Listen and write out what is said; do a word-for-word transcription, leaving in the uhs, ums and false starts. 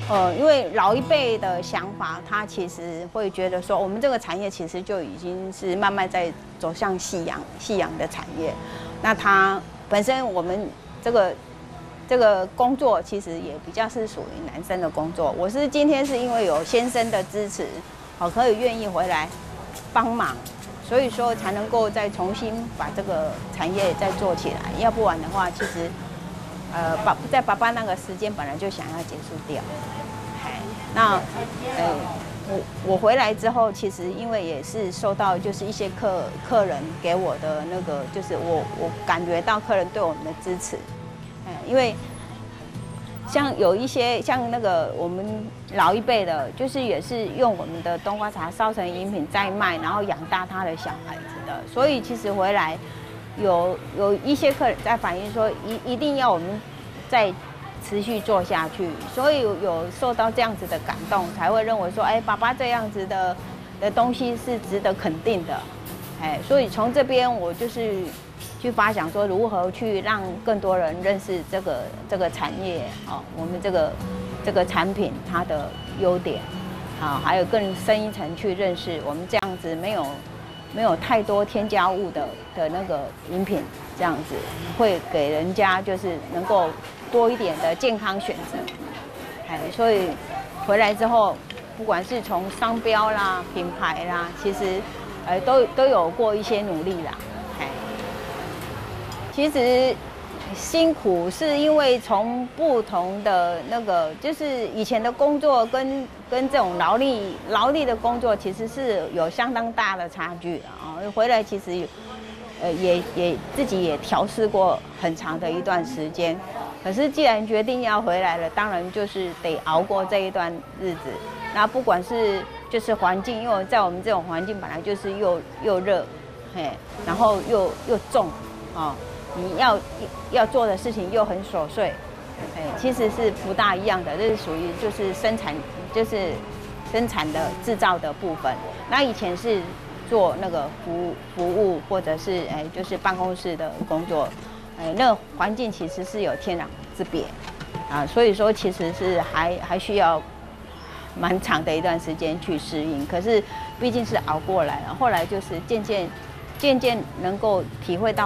呃，因为老一辈的想法，他其实会觉得说，我们这个产业其实就已经是慢慢在走向夕阳夕阳的产业。那他本身我们这个这个工作其实也比较是属于男生的工作。我是今天是因为有先生的支持，好可以愿意回来帮忙，所以说才能够再重新把这个产业再做起来。要不然的话，其实。呃，爸在爸爸那个时间本来就想要结束掉，哎，那，呃，我我回来之后，其实因为也是受到就是一些客客人给我的那个，就是我我感觉到客人对我们的支持，哎，因为像有一些像那个我们老一辈的，就是也是用我们的冬瓜茶烧成饮品再卖，然后养大他的小孩子的，所以其实回来。有有一些客人在反映说，一一定要我们再持续做下去，所以有受到这样子的感动，才会认为说，哎，爸爸这样子的的东西是值得肯定的，哎，所以从这边我就是去发想说，如何去让更多人认识这个这个产业哦，我们这个这个产品它的优点，啊，还有更深一层去认识我们这样子没有。没有太多添加物的的那个饮品，这样子会给人家就是能够多一点的健康选择。哎，所以回来之后，不管是从商标啦、品牌啦，其实呃都都有过一些努力啦。哎，其实辛苦是因为从不同的那个，就是以前的工作跟跟这种劳力劳力的工作，其实是有相当大的差距的啊。回来其实，呃，也也自己也调试过很长的一段时间。可是既然决定要回来了，当然就是得熬过这一段日子。那不管是就是环境，因为在我们这种环境本来就是又又热，嘿，然后又又重，啊。你要要做的事情又很琐碎，哎，其实是不大一样的。这是属于就是生产，就是生产的制造的部分。那以前是做那个服务服务或者是哎就是办公室的工作，哎，那个环境其实是有天壤之别啊。所以说其实是还还需要蛮长的一段时间去适应。可是毕竟是熬过来了，后来就是渐渐渐渐能够体会到。